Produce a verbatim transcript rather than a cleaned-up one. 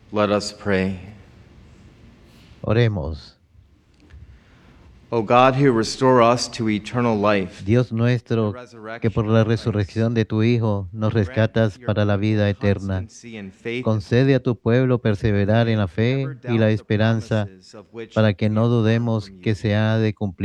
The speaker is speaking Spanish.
Let us pray. Oremos. O God, who restore us to eternal life, Dios nuestro, que por la resurrección de tu Hijo nos rescatas para la vida eterna, concede a tu pueblo perseverar en la fe y la esperanza para que no dudemos que se ha de cumplir